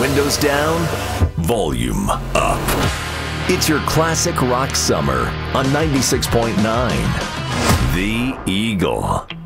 windows down, volume up. It's your classic rock summer on 96.9 The Eagle.